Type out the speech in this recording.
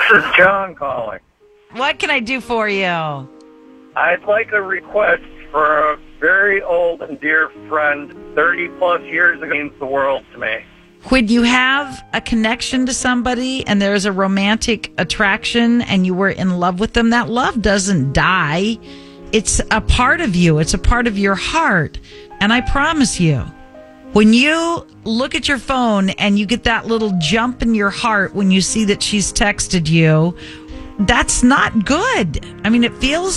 is John calling. What can I do for you? I'd like a request for a very old and dear friend, 30-plus years ago, means the world to me. When you have a connection to somebody and there's a romantic attraction and you were in love with them, that love doesn't die. It's a part of you. It's a part of your heart. And I promise you, when you look at your phone and you get that little jump in your heart when you see that she's texted you, that's not good. I mean, it feels